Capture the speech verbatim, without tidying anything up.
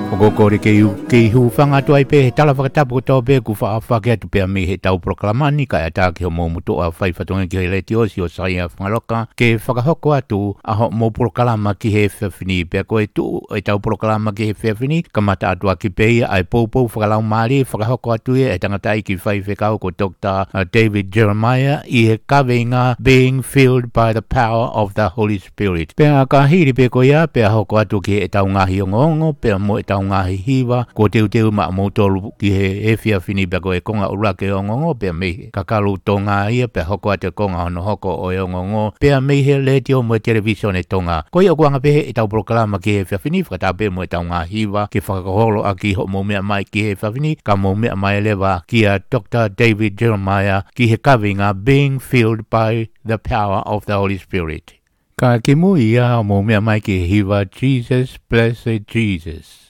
O kore ke hu ke hu whanga toi pe he tala whakatapu tau pe ku wha whake atu pe me he tau proklamani ka ata ki ho mo muto a whai whatonga ki he leti osi o sai a whangaloka ke whakahoko atu a ho mo proklama ki he whiwhini pe koe tu e tau proklama ki he whiwhini ka mata atua ki pe ai poupou whakalau maari whakahoko atu e e tangata i ki whai whekau ko Doctor David Jeremiah i he kawenga being filled by the power of the Holy Spirit. Pe a ka hiri pe koe a pe a hoko atu ki e tau ngahi o ngongo pe a mo e tau ngahi hiwa ko teu teu ma mo tolu ki he e fia fini pe ko e konga ura ke ongongo pe me ka kalu tonga ia pe hoko ate konga no hoko o e ongongo pe me he le tio mo television e tonga ko i o kwanga pe e tau proklama ki he fia fini fata pe mo e tau nga hiwa ki whakaholo a ki ho mo mea mai ki he fia fini ka mo mea mai lewa ki a Doctor David Jeremiah ki he kavinga being filled by the power of the Holy Spirit. Ka ke mo ia mo mea mai ki he hiwa Jesus, blessed Jesus.